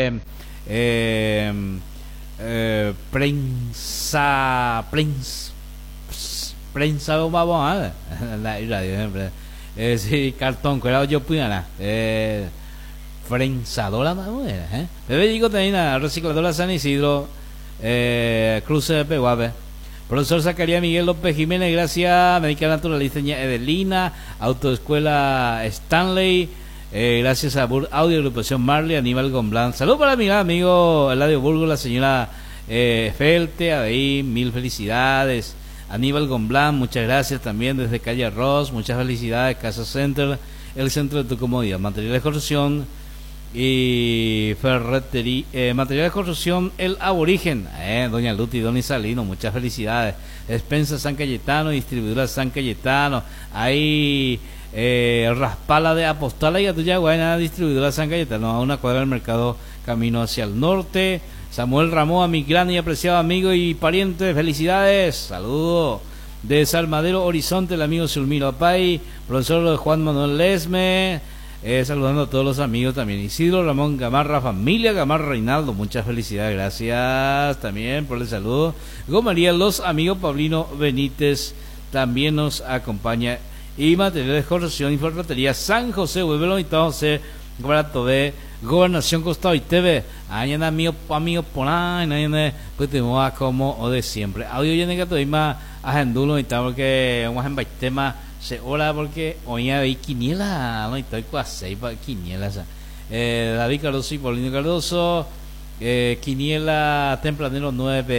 prensa vamos a la radio siempre sí cartón cuidado yo pudiera prensadora bebé digo también a recicladora San Isidro cruce de Peguape. Profesor Zacarías Miguel López Jiménez, gracias. Médica naturalista Edelina, Autoescuela Stanley, gracias a Bur Audio, Agrupación Marley, Aníbal Gomblán. Saludos para mi amigo Eladio Burgo, la señora Felte, ahí, mil felicidades. Aníbal Gomblán, muchas gracias también desde Calle Arroz, muchas felicidades. Casa Center, el centro de tu comodidad. Material de construcción y ferretería, material de construcción El Aborigen, doña Luti, don Isalino, muchas felicidades. Despensa San Cayetano, distribuidora San Cayetano, hay Raspala de Apostala y Atuya Guayana, distribuidora San Cayetano, a una cuadra del mercado camino hacia el norte. Samuel Ramón, a mi gran y apreciado amigo y pariente, felicidades, saludo. De Salmadero Horizonte, el amigo Sulmiro Apay, profesor Juan Manuel Lesme, saludando a todos los amigos también. Isidro Ramón Gamarra, familia Gamarra Reinaldo, muchas felicidades, gracias también por el saludo. Gomaría, los amigos Pablino Benítez también nos acompaña. Y material de construcción y ferretería San José, Huevelo y José, Barato de Gobernación Costado y TV. Añana mío por ahí, añana pues te muevas como o de siempre. Audio ya que estoy más agendulo y tal porque vamos a embajar tema. Se hora porque hoy hay quiniela, no estoy casi para quiniela. David Cardoso y Paulino Cardoso, quiniela tempranero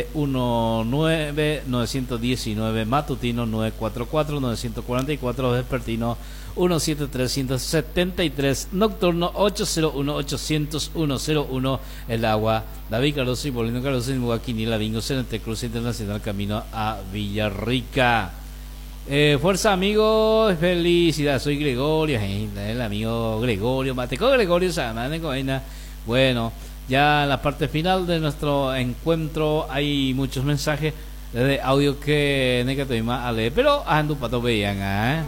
919, 919, matutino 944, 944, vespertino 17373, nocturno 801, 800 101, el agua. David Cardoso y Paulino Cardoso en Quiniela Bingo, Celente Cruz Internacional, camino a Villarrica. Fuerza amigos, felicidades, soy Gregorio, el amigo Gregorio, Mateco Gregorio Samane Coena. Bueno, ya en la parte final de nuestro encuentro hay muchos mensajes de audio que Necatoima a leer, pero ando pato veían,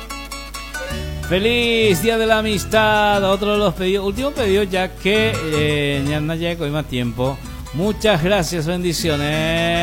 Feliz Día de la Amistad, otro de los pedidos, último pedido ya que ya no llega con más tiempo. Muchas gracias, bendiciones.